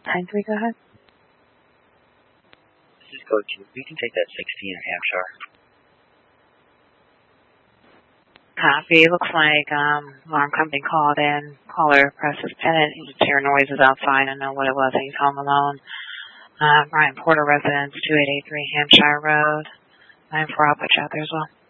9-3, go ahead. This is Coach. We can take that 16 in Hampshire. Copy. Looks like alarm company called in. Caller presses pennant. You just hear noises outside. I know what it was. He's home alone. Brian Porter, residence, 2883 Hampshire Road. 9-4, I'll put you out there as well.